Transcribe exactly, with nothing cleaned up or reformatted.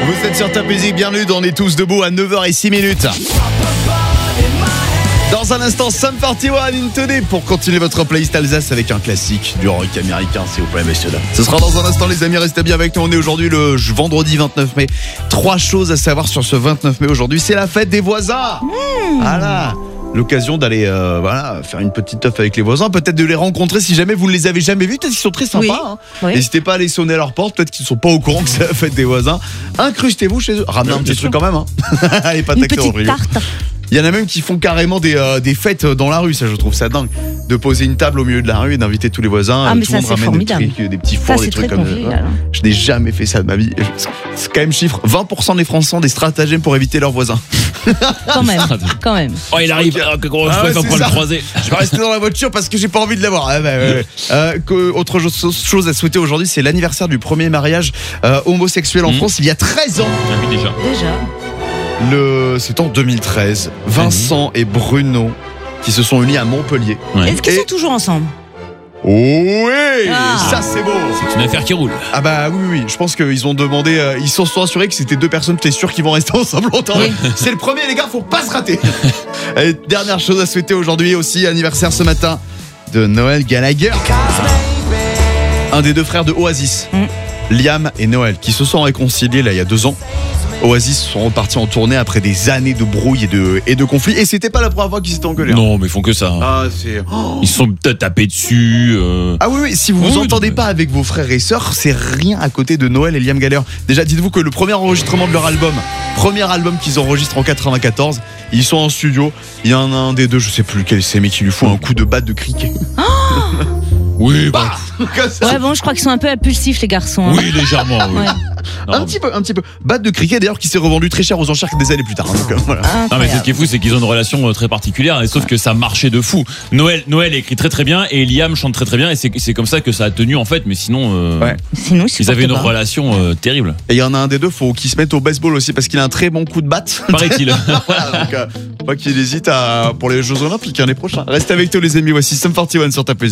Vous êtes sur Top Music, bienvenue, on est tous debout à neuf heures zéro six minutes. Dans un instant, Sum quarante et un Into Day pour continuer votre playlist Alsace avec un classique du rock américain, s'il vous plaît, messieurs. Ce sera dans un instant, les amis, restez bien avec nous. On est aujourd'hui le vendredi vingt-neuf mai. Trois choses à savoir sur ce vingt-neuf mai aujourd'hui. C'est la fête des voisins. Mmh. Voilà. L'occasion d'aller euh, voilà, faire une petite teuf avec les voisins, peut-être de les rencontrer si jamais vous ne les avez jamais vus, peut-être qu'ils sont très sympas. Oui. Hein. Oui. N'hésitez pas à aller sonner à leur porte, peut-être qu'ils ne sont pas au courant que c'est la fête des voisins. Incrustez-vous chez eux, ramenez un petit truc quand même. Hein. Allez, pas Une taxer petite au tarte. Il y en a même qui font carrément des, euh, des fêtes dans la rue, ça je trouve ça dingue. De poser une table au milieu de la rue et d'inviter tous les voisins. Ah, mais tout ça, le monde c'est ramène des, formidable. trucs, des petits Ça, fours, des c'est trucs très comme ça. convivial. Je n'ai jamais fait ça de ma vie. C'est quand même chiffre. vingt pour cent des Français ont des stratagèmes pour éviter leurs voisins. Quand même, quand même. Oh, il arrive, Ok. alors que gros, je Ah ouais, préfère c'est pas le ça. croiser. Je vais rester dans la voiture parce que j'ai pas envie de l'avoir. Ah bah, ouais, ouais. Euh, que- autre chose, chose à souhaiter aujourd'hui, c'est l'anniversaire du premier mariage euh, homosexuel en Mmh. France il y a treize ans. Ah oui, déjà. Déjà. Le, c'est en deux mille treize. Vincent et Bruno qui se sont unis à Montpellier. Ouais. Est-ce qu'ils Et- sont toujours ensemble? Oh oui, Ah. ça c'est beau. C'est une affaire qui roule. Ah bah oui, oui, oui. Je pense qu'ils ont demandé, euh, ils se sont assurés que c'était deux personnes, t'es sûr qu'ils vont rester ensemble longtemps. Oui. C'est le premier, les gars, faut pas se rater. Et dernière chose à souhaiter aujourd'hui aussi, anniversaire ce matin de Noël Gallagher, un des deux frères de Oasis, Mm. Liam et Noël, qui se sont réconciliés là il y a deux ans. Oasis sont repartis en tournée après des années de brouille et de, et de conflits, et c'était pas la première fois qu'ils s'étaient engueulés. hein. Non, mais ils font que ça. Ah, c'est... Ils se sont peut-être tapés dessus. euh. Ah oui, oui, si vous Oui, vous oui, entendez donc, pas avec vos frères et sœurs, c'est rien à côté de Noël et Liam Gallagher. Déjà, dites-vous que le premier enregistrement de leur album, premier album qu'ils enregistrent en quatre-vingt-quatorze, ils sont en studio, il y en a un des deux, je sais plus lequel c'est, mais qui lui fout un coup de batte de cricket. Oui, bah, Comme ça. Ouais, bon, je crois qu'ils sont un peu impulsifs, les garçons. hein. oui, légèrement. Oui. Ouais. Non, Un petit peu, un petit peu. Batte de cricket d'ailleurs qui s'est revendu très cher aux enchères des années plus tard. Donc, euh, voilà. Non, mais Incroyable. ce qui est fou, c'est qu'ils ont une relation euh, très particulière, et sauf que ça marchait de fou. Noël, Noël écrit très très bien, et Liam chante très très bien, et c'est c'est comme ça que ça a tenu en fait. Mais sinon, euh, Ouais. Sinon, ils ils avaient une supportent pas. relation euh, terrible. Et il y en a un des deux, faut qu'il se mette au baseball aussi parce qu'il a un très bon coup de batte. Paraît-il. Voilà, donc euh, pas qu'il hésite à, pour les Jeux Olympiques l'année prochaine. Restez avec nous les amis, voici Sum quarante et un sur ta